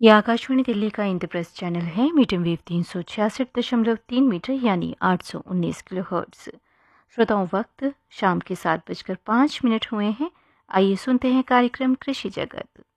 यह आकाशवाणी दिल्ली का इंद्रप्रस्थ चैनल है। मीडियम वेव 366.3 मीटर यानी 819 किलो हर्ट्स। श्रोताओं, वक्त शाम के 7:05 हुए हैं। आइए सुनते हैं कार्यक्रम कृषि जगत।